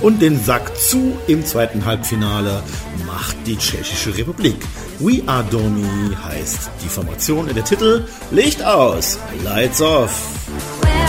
Und den Sack zu im zweiten Halbfinale macht die Tschechische Republik. We Are Domi heißt die Formation, der Titel. Licht aus, Lights off.